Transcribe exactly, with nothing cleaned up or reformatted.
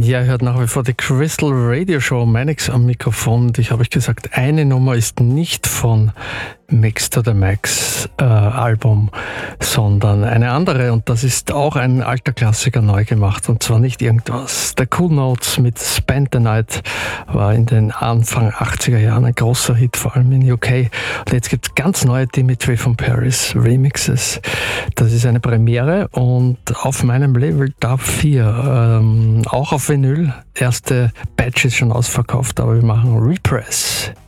Ja, ihr hört nach wie vor die Crystal Radio Show, Mannix am Mikrofon. Und ich habe euch gesagt, eine Nummer ist nicht von Mix to the Max äh, Album, sondern eine andere. Und das ist auch ein alter Klassiker neu gemacht. Und zwar nicht irgendwas. The Cool Notes mit Spend the Night war in den Anfang achtziger Jahren ein großer Hit, vor allem in U K. Und jetzt gibt es ganz neue Dimitri von Paris Remixes. Das ist eine Premiere und auf meinem Label Dub vier, ähm, auch auf Vinyl. Erste Batch ist schon ausverkauft, aber wir machen Repress.